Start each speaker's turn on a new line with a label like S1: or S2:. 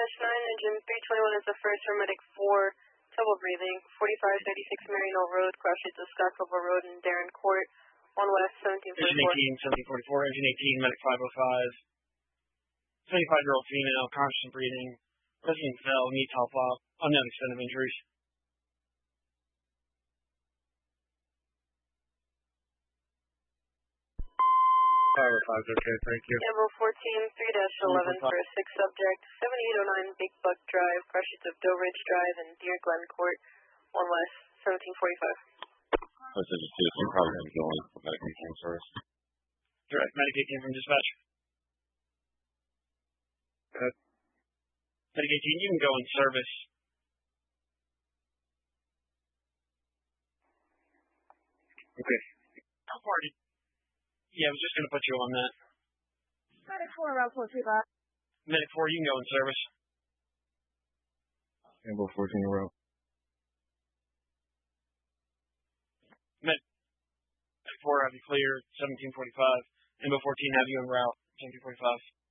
S1: engine 321 is the first for Medic 4, trouble breathing, 4536 Marino Road, crashes to Scott Cobble Road in Darren Court, 1 West, 1744.
S2: Engine 18, 1744, engine 18, Medic 505, 75-year-old female, conscious and breathing, resident fell, knee top off, unknown extent of injuries.
S3: 505 is okay, thank you.
S1: Gamble 14, 3-11 for a 6 subject, 7809 Big Buck Drive, crashes of Doe Ridge Drive and Deer Glen Court, 1 West, 1745.
S4: This is a citizen, probably going to go in for Medicaid team service.
S2: Direct Medicaid team from dispatch.
S3: Good.
S2: Medicaid team, you can go in service.
S3: Okay.
S2: How far did... Yeah, I was just going to put you on that.
S5: Medic 4, route 435.
S2: Medic 4, you can go in service.
S3: Gamble 14 in a row.
S2: Medic 4, have you clear, 1745. Ambo 14, have you en route, 1745.